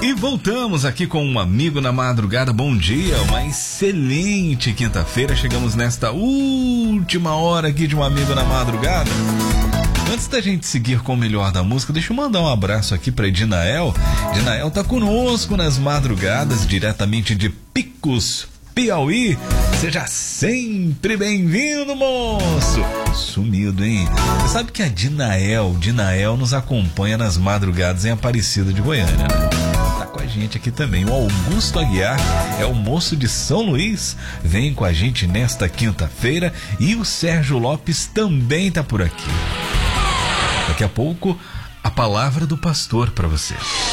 E voltamos aqui com um amigo na madrugada. Bom dia, uma excelente quinta-feira. Chegamos nesta última hora aqui de um amigo na madrugada. Antes da gente seguir com o melhor da música, deixa eu mandar um abraço aqui para Edinael. Edinael tá conosco nas madrugadas, diretamente de Picos, Piauí. Seja sempre bem-vindo, moço. Sumido, hein? Você sabe que a Dinael nos acompanha nas madrugadas em Aparecida de Goiânia, né? Tá com a gente aqui também. O Augusto Aguiar é o moço de São Luís, vem com a gente nesta quinta-feira. E o Sérgio Lopes também tá por aqui. Daqui a pouco, a palavra do pastor para você.